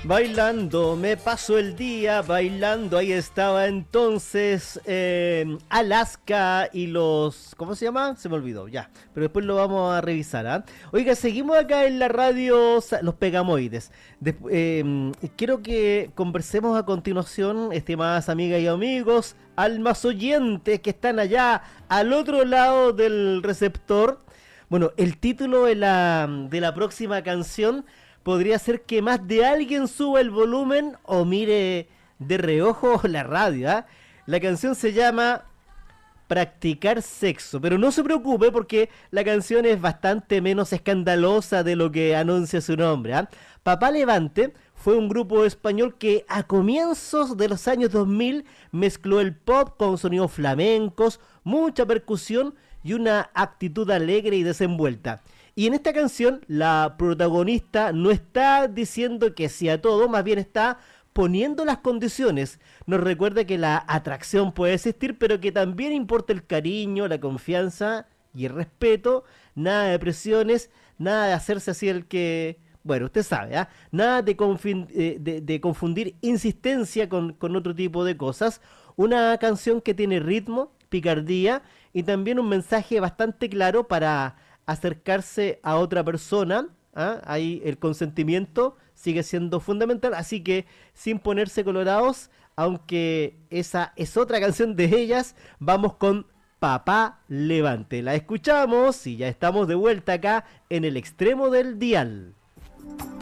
Bailando, me paso el día bailando. Ahí estaba entonces Alaska y los... ¿Cómo se llama? Se me olvidó, ya. Pero después lo vamos a revisar, ¿ah? Oiga, seguimos acá en la radio Los Pegamoides. Quiero que conversemos a continuación, estimadas amigas y amigos, almas oyentes que están allá al otro lado del receptor. Bueno, el título de la próxima canción podría ser que más de alguien suba el volumen o mire de reojo la radio, ¿eh? La canción se llama Practicar Sexo, pero no se preocupe porque la canción es bastante menos escandalosa de lo que anuncia su nombre, ¿eh? Papá Levante fue un grupo español que a comienzos de los años 2000 mezcló el pop con sonidos flamencos, mucha percusión y una actitud alegre y desenvuelta. Y en esta canción la protagonista no está diciendo que sí a todo, más bien está poniendo las condiciones. Nos recuerda que la atracción puede existir, pero que también importa el cariño, la confianza y el respeto. Nada de presiones, nada de hacerse así el que... Bueno, usted sabe, ¿eh? Nada de confundir insistencia con otro tipo de cosas. Una canción que tiene ritmo, picardía y también un mensaje bastante claro para acercarse a otra persona, ¿ah? Ahí el consentimiento sigue siendo fundamental, así que sin ponerse colorados, aunque esa es otra canción de ellas, vamos con Papá Levante. La escuchamos y ya estamos de vuelta acá en el extremo del dial.